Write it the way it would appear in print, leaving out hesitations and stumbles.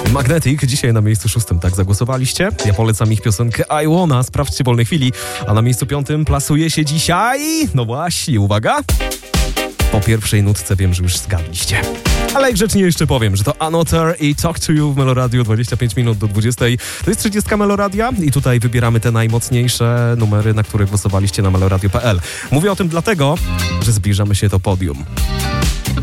Magnetic dzisiaj na miejscu 6, tak zagłosowaliście? Ja polecam ich piosenkę I Wanna, sprawdźcie w wolnej chwili. A na miejscu 5 plasuje się dzisiaj... No właśnie, uwaga! Po pierwszej nutce wiem, że już zgadliście. Ale grzecznie jeszcze powiem, że to Anotar i Talk to You w Meloradiu 25 minut do 20. To jest 30 Meloradia i tutaj wybieramy te najmocniejsze numery, na które głosowaliście na meloradio.pl. Mówię o tym dlatego, że zbliżamy się do podium.